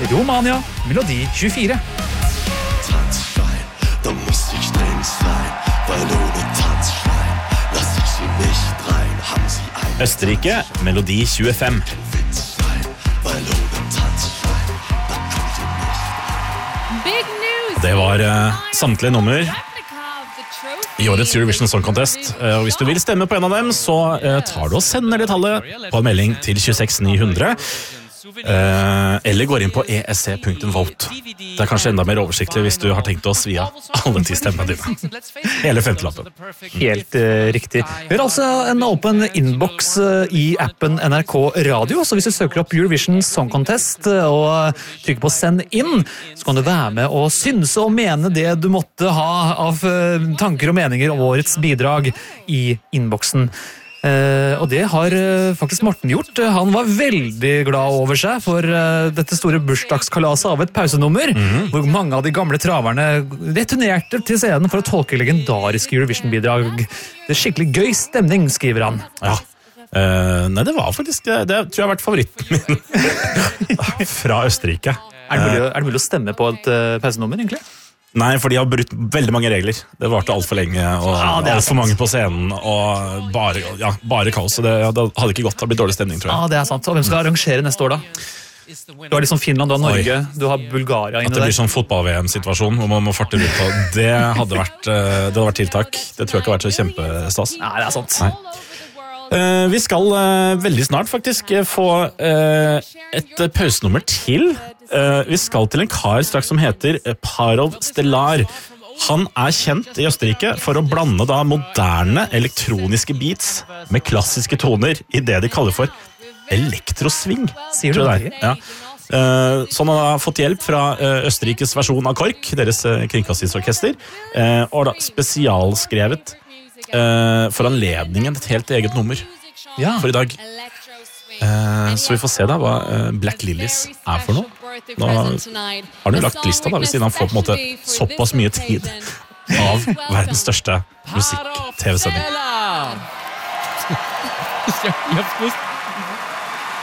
Romania, Melodi 24. Tanzschein, da muss ich drin sein, weil ohne Tanzschein lass ich sie nicht rein. Haben sie ein Østerrike, Melodi 25. Witz sein, weil ohne Tanzschein da kommt sie nicht. Big news. Det var samtlige nummer i årets Eurovision Song Contest. Og hvis du vil stemme på en av dem, så tar du og sender det tallet på en melding til 26900. Eller går inn på esc.vote. Det er kanskje enda mer oversiktlig hvis du har tenkt å svi av alle 10 stemmene dine. Hele 50-lappen. Helt riktig. Vi har altså en åpen inbox i appen NRK Radio, så hvis du søker opp Eurovision Song Contest og trykker på send inn, så kan du være med og synse og mene det du måtte ha av tanker og meninger om årets bidrag i inboxen. Og det har faktisk Morten gjort. Han var veldig glad over seg for dette store bursdagskalaset av et pausenummer, hvor mange av de gamle traverne returnerte til scenen for å tolke legendariske Eurovision-bidrag. Det er skikkelig gøy stemning, skriver han. Ja. Nei, det var faktisk det tror jeg har vært favoritten min fra Østerrike. Er det mulig å stemme på et pausenummer, egentlig? Nei, for de har brutt veldig mange regler. Det varte alt for lenge, og alt for mange på scenen, og bare kaos. Så det hadde ikke gått, det hadde blitt dårlig stemning, tror jeg. Ja, det er sant. Og hvem skal arrangere neste år, da? Du har liksom Finland, du har Norge, du har Bulgaria inne der. At det blir sånn fotball-VM-situasjon, hvor man må farte rundt, og det hadde vært tiltak. Det tror jeg ikke har vært så kjempestas. Nei, det er sant. Nei. Vi skal veldig snart faktisk få et pausenummer til. Vi skal til en kar straks som heter Parov Stellar. Han er kjent i Østerrike for å blande da moderne elektroniske beats med klassiske toner i det de kaller for elektrosving. Sier du det? Ja. Så han har fått hjelp fra Østerrikes versjon av KORK, deres kringkastingsorkester, og da spesialskrevet for anledningen et helt eget nummer for i dag. Så vi får se da hva Black Lilies er for noe. Nå har du lagt lista da, hvis han får på en måte såpass mye tid av verdens største musikk-tv-sending.